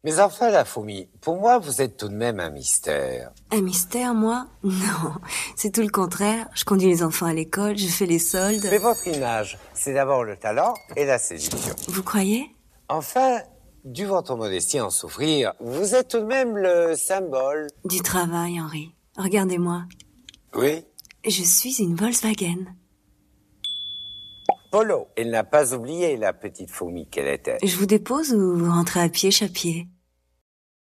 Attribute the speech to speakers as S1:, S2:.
S1: Mais enfin, la Fourmi, pour moi, vous êtes tout de même un mystère.
S2: Un mystère, moi? Non, c'est tout le contraire. Je conduis les enfants à l'école, je fais les soldes.
S1: Mais votre image, c'est d'abord le talent et la séduction.
S2: Vous croyez?
S1: Enfin, dû votre modestie en souffrir, vous êtes tout de même le symbole.
S2: Du travail, Henri. Regardez-moi.
S1: Oui.
S2: Je suis une Volkswagen.
S1: Polo. Elle n'a pas oublié la petite Fourmi qu'elle était.
S2: Je vous dépose ou vous rentrez à pied, chapier?